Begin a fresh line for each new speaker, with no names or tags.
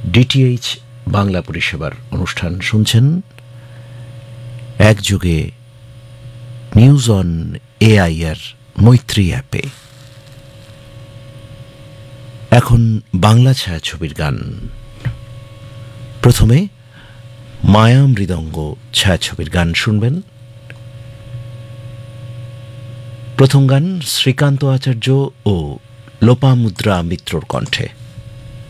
DTH Bangla পরিষেবার অনুষ্ঠান শুনছেন একযোগে নিউজ অন এআই এর মৈত্রী অ্যাপে। এখন বাংলা ছায়াছবির গান। প্রথমে মায়া মৃদঙ্গ ছায়াছবির গান শুনবেন। প্রথম গান শ্রীকান্ত আচার্য ও লোপামুদ্রা মিত্রর কণ্ঠে।